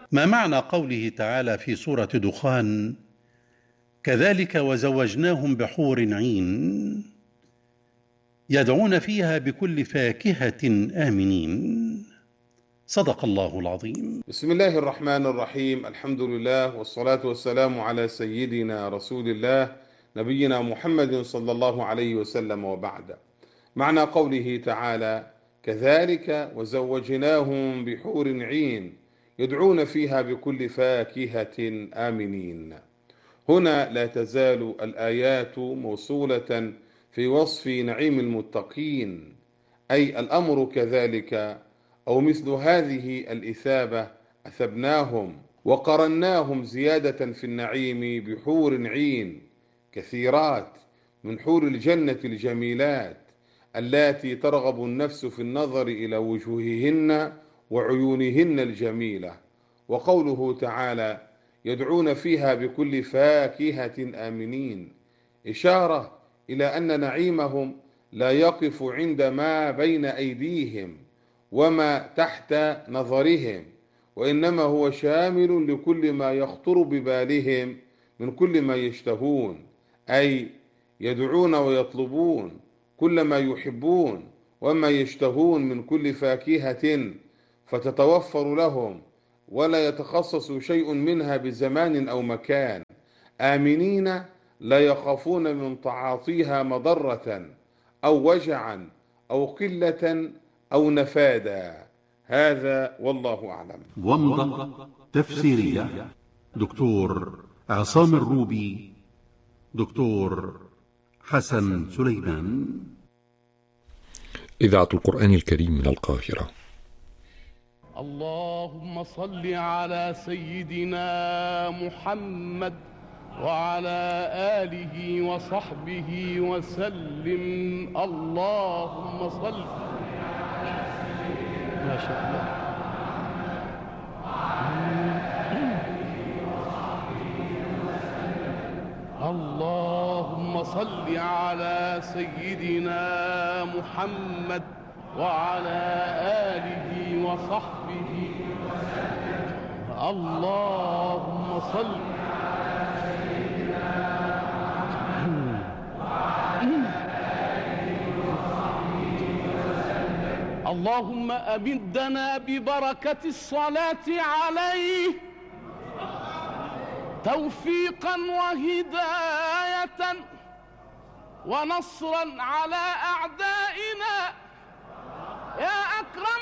ما معنى قوله تعالى في سورة دخان: كذلك وزوجناهم بحور عين يدعون فيها بكل فاكهة آمنين؟ صدق الله العظيم. بسم الله الرحمن الرحيم. الحمد لله والصلاة والسلام على سيدنا رسول الله نبينا محمد صلى الله عليه وسلم، وبعد. معنى قوله تعالى: كذلك وزوجناهم بحور عين يدعون فيها بكل فاكهة آمنين. هنا لا تزال الآيات موصولة في وصف نعيم المتقين، أي الأمر كذلك أو مثل هذه الإثابة أثبناهم وقرناهم زيادة في النعيم بحور عين كثيرات من حور الجنة الجميلات اللاتي ترغب النفس في النظر إلى وجوههن وعيونهن الجميلة. وقوله تعالى: يدعون فيها بكل فاكهة آمنين، إشارة إلى أن نعيمهم لا يقف عند ما بين أيديهم وما تحت نظرهم، وإنما هو شامل لكل ما يخطر ببالهم من كل ما يشتهون، أي يدعون ويطلبون كل ما يحبون وما يشتهون من كل فاكهة فتتوفر لهم، ولا يتخصص شيء منها بزمان أو مكان، آمنين لا يخافون من تعاطيها مضرة أو وجعا أو قلة أو نفادا. هذا والله أعلم. ومضة تفسيرية دكتور عصام الروبي، دكتور حسن سليمان. إذاعة القرآن الكريم من القاهرة. اللهم صل على سيدنا محمد وعلى آله وصحبه وسلم. اللهم صل. ما شاء الله. اللهم صل على سيدنا محمد وعلى آله وصحبه وسلم. اللهم صل. اللهم أمدنا ببركة الصلاة عليه توفيقا وهداية ونصرا على أعدائنا يا أكرم